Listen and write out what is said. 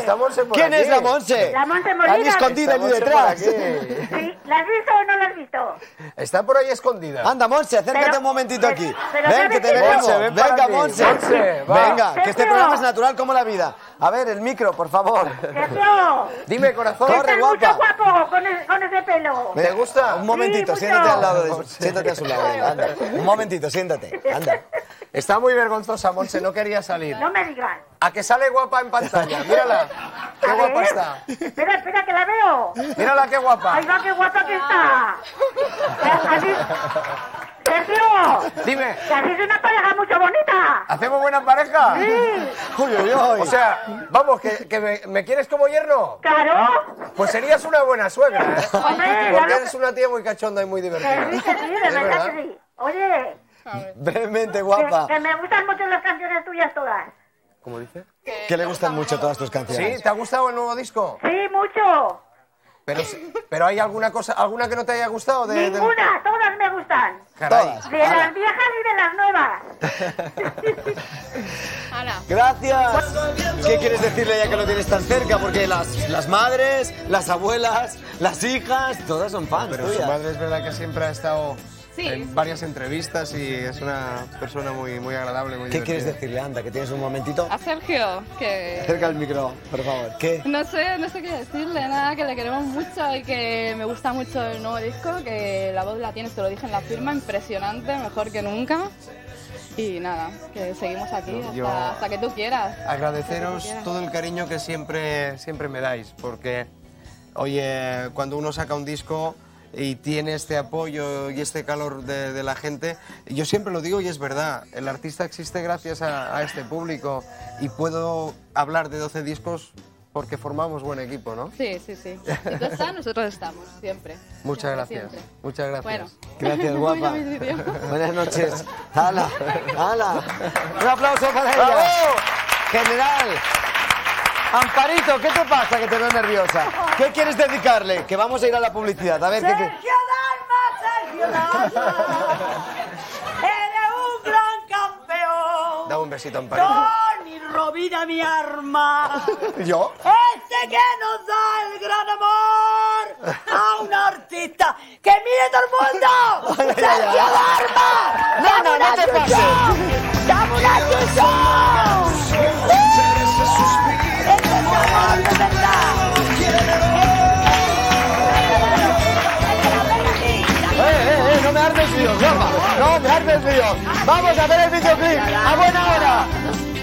Está Monse por ¿Quién aquí. es la Monse? La Monse Molina. Ahí escondida allí detrás. ¿Sí? ¿La has visto o no la has visto? Está por ahí escondida. Anda, Monse, acércate Pero- un momentito aquí. pero Ven, ¿sabes que te qué? veremos. Monse, ven para Venga, aquí. Monse. Monse, va. Venga, que este Sergio. programa es natural como la vida. A ver, el micro, por favor. Sergio. Dime, corazón. Corre, Estás guapa. mucho guapo con ese pelo. ¿Te gusta? Un momentito, Sí, siéntate mucho. al lado de siéntate a su lado. Venga, anda. Un momentito, siéntate. Anda. Está muy vergonzosa, Monse, no quería salir. No me digas. A que sale guapa en pantalla, mírala. Qué A guapa ver. está. Espera, que la veo. Mírala qué guapa. Ay, va, qué guapa que está. Así... Sergio, Dime, que así es una pareja mucho bonita. ¿hacemos buena pareja? Sí, Uy, uy, uy. O sea, vamos, que me quieres como yerno. claro. Pues serías una buena suegra, ¿eh? Hombre, ya Porque lo eres una tía muy cachonda y muy Que divertida. sí, de ¿Es verdad que sí. Oye, Brevemente, guapa. que me gustan mucho las canciones tuyas todas. ¿Cómo dice? Que le gustan mucho todas tus canciones. ¿Sí? ¿Te ha gustado el nuevo disco? Sí, mucho. Pero hay alguna cosa, alguna que no te haya gustado de... Ninguna, todas me gustan. Caray. Todas. De las viejas y de las nuevas. Gracias. ¿Qué quieres decirle ya que lo tienes tan cerca? Porque las madres, las abuelas, las hijas, todas son fans Pero su tuyas. madre es verdad que siempre ha estado Sí. en varias entrevistas y es una persona muy, muy agradable, muy ¿Qué divertida. quieres decirle, anda? Que tienes un momentito. A Sergio, que... Acerca el micro, por favor. ¿Qué? No sé qué decirle, nada, que le queremos mucho y que me gusta mucho el nuevo disco, que la voz la tienes, te lo dije en la firma, impresionante, mejor que nunca. Y nada, que seguimos aquí Yo- hasta que tú quieras. Agradeceros todo el cariño que siempre me dais, porque, oye, cuando uno saca un disco y tiene este apoyo y este calor de la gente, yo siempre lo digo y es verdad, el artista existe gracias a este público y puedo hablar de 12 discos porque formamos buen equipo, ¿no? Sí. Si tú estás, nosotros estamos, siempre. Muchas Siempre, gracias, siempre. muchas gracias. Bueno. Gracias, guapa. Voy a mi sitio. Buenas noches. ¡Hala! ¡Hala! Un aplauso para ella. ¡Bravo! General. Amparito, ¿qué te pasa que te veo nerviosa? ¿Qué quieres dedicarle? Que vamos a ir a la publicidad. A ver qué... Sergio Dalma, eres un gran campeón. Da un besito a Amparito. Tony Rovira, mi arma. ¿Yo? Este que nos da el gran amor a un artista que mire todo el mundo. Sergio Dalma. No te pases. ¡Dame una chuchón! ¡Este es amor de verdad! No me ardes líos, guapa. No me ardes líos. Vamos a ver el videoclip. A buena hora.